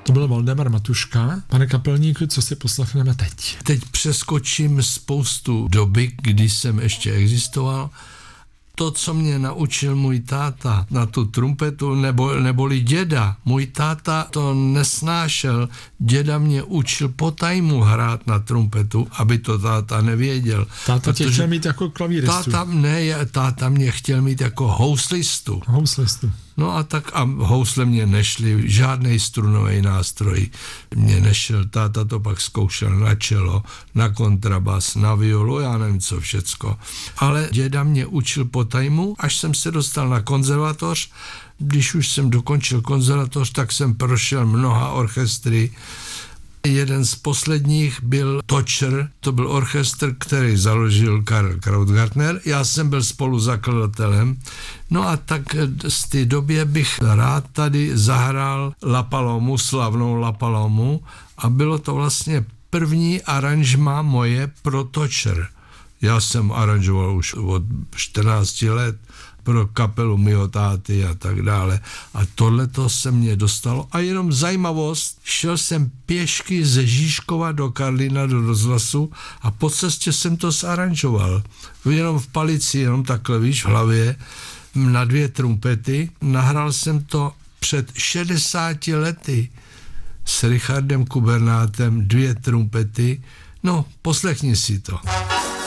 To byl Valdemar Matuška. Pane kapelníku, co si poslechneme teď? Teď přeskočím spoustu doby, kdy jsem ještě existoval. To, co mě naučil můj táta na tu trumpetu, neboli děda. Můj táta to nesnášel. Děda mě učil po tajmu hrát na trumpetu, aby to táta nevěděl. Táta tě chtěl mít jako klavíristu. Táta mě chtěl mít jako houslistu. No a tak a housle mě nešly, žádnej strunový nástroj mě nešel. Táta to pak zkoušel na čelo, na kontrabas, na violu, já nevím co všecko. Ale děda mě učil po tajmu, až jsem se dostal na konzervatoř. Když už jsem dokončil konzervatoř, tak jsem prošel mnoha orchestry. Jeden z posledních byl Točer, to byl orchestr, který založil Karel Krautgartner. Já jsem byl spoluzakladatelem. No a tak z té době bych rád tady zahrál La Palomu, slavnou La Palomu, a bylo to vlastně první aranžma moje pro Točer. Já jsem aranžoval už od 14 let pro kapelu mýho táty a tak dále. A tohleto se mě dostalo. A jenom zajímavost, šel jsem pěšky ze Žižkova do Karlína do rozhlasu a po cestě jsem to zaranžoval. Jenom v palici, jenom takhle, víš, v hlavě, na 2 trumpety. Nahrál jsem to před 60 lety s Richardem Kubernátem, 2 trumpety. No, poslechni si to.